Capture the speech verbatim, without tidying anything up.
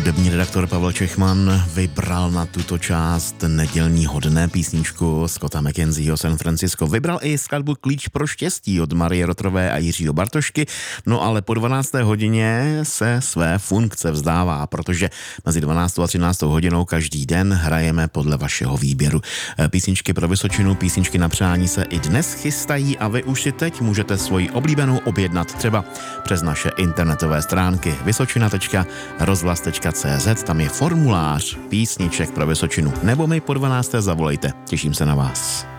Hudební redaktor Pavel Čechman vybral na tuto část nedělního dne písničku Scotta McKenzieho San Francisco. Vybral i skladbu Klíč pro štěstí od Marie Rotrové a Jiřího Bartošky, no ale po dvanácté hodině se své funkce vzdává, protože mezi dvanáctou a třináctou hodinou každý den hrajeme podle vašeho výběru. Písničky pro Vysočinu, písničky na přání se i dnes chystají a vy už si teď můžete svoji oblíbenou objednat třeba přes naše internetové stránky vysočina tečka rozhlas tečka cé zet, tam je formulář písniček pro Vysočinu, nebo mi po dvanácté zavolejte, těším se na vás.